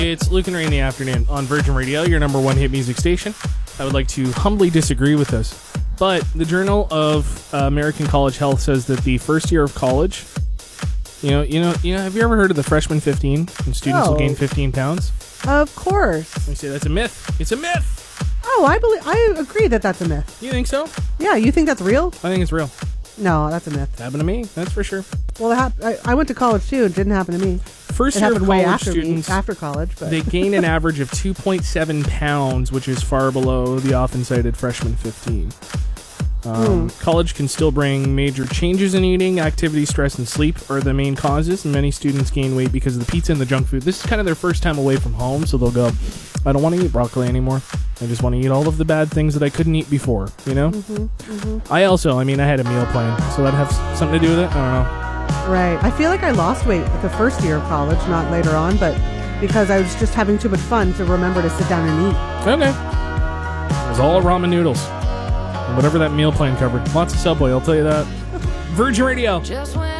It's Luke and Ray in the afternoon on Virgin Radio, your number one hit music station. I would like to humbly disagree with this, but the Journal of American College Health says that the first year of college, have you ever heard of the freshman 15? And students will gain 15 pounds. Of course. They say that's a myth. It's a myth. Oh, I agree that that's a myth. You think so? Yeah, you think that's real? I think it's real. No, that's a myth. It happened to me. That's for sure. Well, I went to college too. It didn't happen to me. First it year of happened way college after students, after college, but they gain an average of 2.7 pounds, which is far below the often cited freshman 15. College can still bring major changes in eating. Activity, stress, and sleep are the main causes, and many students gain weight because of the pizza and the junk food. This is kind of their first time away from home, so they'll go, I don't want to eat broccoli anymore. I just want to eat all of the bad things that I couldn't eat before, you know? I had a meal plan, so that has something to do with it? I don't know. Right. I feel like I lost weight the first year of college, not later on, but because I was just having too much fun to remember to sit down and eat. Okay. It was all ramen noodles. And whatever that meal plan covered. Lots of Subway, I'll tell you that. Virgin Radio.